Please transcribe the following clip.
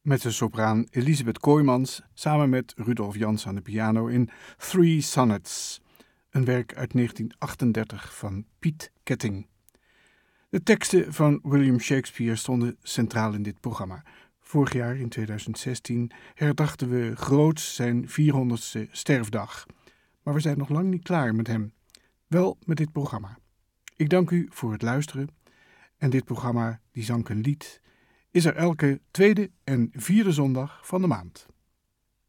mezzosopraan Elisabeth Kooijmans samen met Rudolf Jans aan de piano in Three Sonnets, een werk uit 1938 van Piet Ketting. De teksten van William Shakespeare stonden centraal in dit programma. Vorig jaar, in 2016, herdachten we groots zijn 400ste sterfdag. Maar we zijn nog lang niet klaar met hem. Wel met dit programma. Ik dank u voor het luisteren. En dit programma, Die Zank een Lied, is er elke tweede en vierde zondag van de maand.